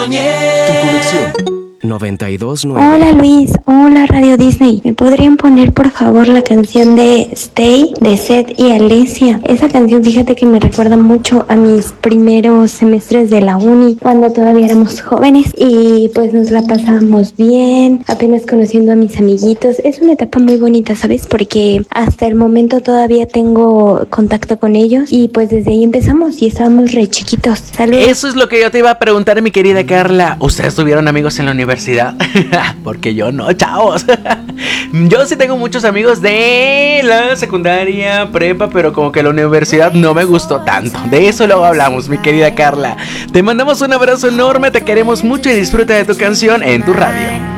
Tu conexión. 92.9. Hola Luis, hola Radio Disney. ¿Me podrían poner por favor la canción de Stay de Seth y Alicia? Esa canción, fíjate que me recuerda mucho a mis primeros semestres de la uni, cuando todavía éramos jóvenes y pues nos la pasábamos bien, apenas conociendo a mis amiguitos. Es una etapa muy bonita, ¿sabes? Porque hasta el momento todavía tengo contacto con ellos y pues desde ahí empezamos y estábamos re chiquitos. Saludos. Eso es lo que yo te iba a preguntar, mi querida Carla. ¿Ustedes tuvieron amigos en la universidad? Porque yo no, chavos. Yo sí tengo muchos amigos de la secundaria, prepa, pero como que la universidad no me gustó tanto. De eso luego hablamos, mi querida Carla. Te mandamos un abrazo enorme, te queremos mucho y disfruta de tu canción en tu radio.